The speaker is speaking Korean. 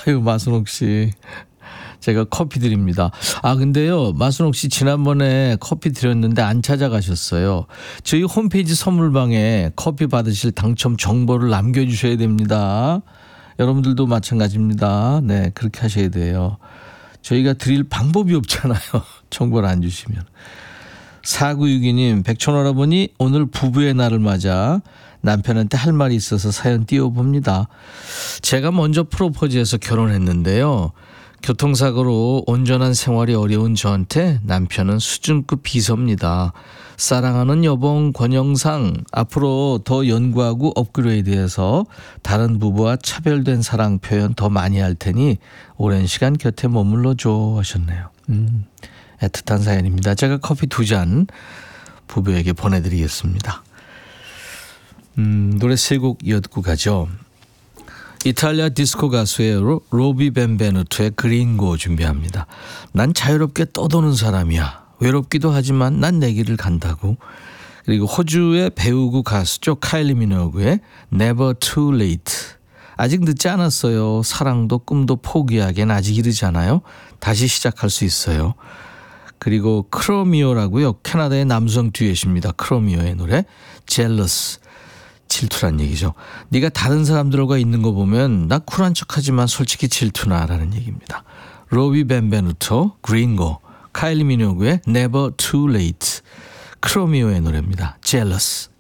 아유, 마순옥 씨. 제가 커피 드립니다. 아, 근데요, 마순옥 씨 지난번에 커피 드렸는데 안 찾아가셨어요. 저희 홈페이지 선물방에 커피 받으실 당첨 정보를 남겨주셔야 됩니다. 여러분들도 마찬가지입니다. 네, 그렇게 하셔야 돼요. 저희가 드릴 방법이 없잖아요. 정보를 안 주시면. 4962님, 백촌할아버니 오늘 부부의 날을 맞아 남편한테 할 말이 있어서 사연 띄워봅니다. 제가 먼저 프로포즈해서 결혼했는데요. 교통사고로 온전한 생활이 어려운 저한테 남편은 수준급 비서입니다. 사랑하는 여봉 권영상, 앞으로 더 연구하고 업그레이드해서 다른 부부와 차별된 사랑 표현 더 많이 할 테니 오랜 시간 곁에 머물러줘 하셨네요. 애틋한 사연입니다. 제가 커피 2잔 부부에게 보내드리겠습니다. 노래 3곡 이어듣고 가죠. 이탈리아 디스코 가수의 로비 벤베누토의 그린고 준비합니다. 난 자유롭게 떠도는 사람이야. 외롭기도 하지만 난 내 길을 간다고. 그리고 호주의 배우고 가수죠. 카일리 미노그의 Never Too Late. 아직 늦지 않았어요. 사랑도 꿈도 포기하기엔 아직 이르잖아요. 다시 시작할 수 있어요. 그리고 크로미오라고요. 캐나다의 남성 듀엣입니다. 크로미오의 노래 Jealous. 질투란 얘기죠. 네가 다른 사람들과 있는 거 보면 나 쿨한 척하지만 솔직히 질투나라는 얘기입니다. 로비 벤베누토, 그린고, 카일리 미노그의 Never Too Late, 크로미오의 노래입니다. Jealous.